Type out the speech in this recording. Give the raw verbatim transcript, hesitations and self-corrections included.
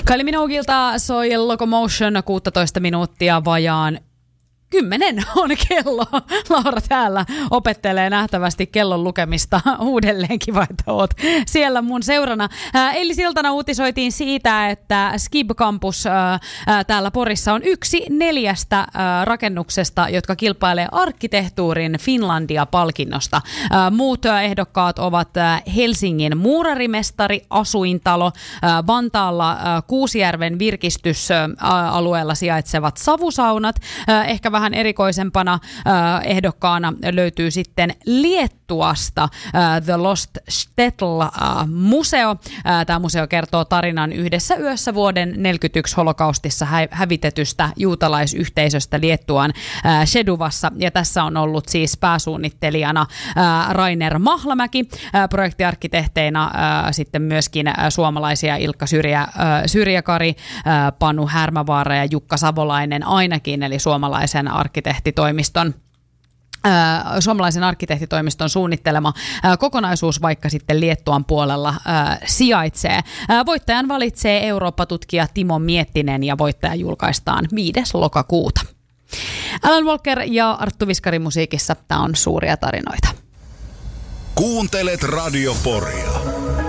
Kylie Minoguelta soi Locomotion kuusitoista minuuttia vajaan. Kymmenen on kello. Laura täällä opettelee nähtävästi kellon lukemista uudelleen. Kiva, että oot siellä mun seurana. Eilisiltana uutisoitiin siitä, että Skib Campus täällä Porissa on yksi neljästä rakennuksesta, jotka kilpailee arkkitehtuurin Finlandia-palkinnosta. Muut ehdokkaat ovat Helsingin muurarimestari asuintalo, Vantaalla Kuusijärven virkistysalueella sijaitsevat savusaunat, ehkä vähän erikoisempana äh, ehdokkaana löytyy sitten Liettuasta äh, The Lost Shtetl-museo. Äh, Tämä museo kertoo tarinan yhdessä yössä vuoden neljäkymmentäyksi holokaustissa hä- hävitetystä juutalaisyhteisöstä Liettuan äh, Šeduvassa. Ja tässä on ollut siis pääsuunnittelijana äh, Rainer Mahlamäki, äh, projektiarkkitehteina äh, sitten myöskin äh, suomalaisia Ilkka Syrjä, äh, Syrjäkari, äh, Panu Härmävaara ja Jukka Savolainen ainakin, eli suomalaisen arkkitehtitoimiston Äh, suomalaisen arkkitehtitoimiston suunnittelema äh, kokonaisuus, vaikka sitten Liettuan puolella äh, sijaitsee. Äh, voittajan valitsee Eurooppa-tutkija Timo Miettinen ja voittaja julkaistaan viides lokakuuta. Alan Walker ja Arttu Viskarin musiikissa tämä on Suuria tarinoita. Kuuntelet Radio Poria.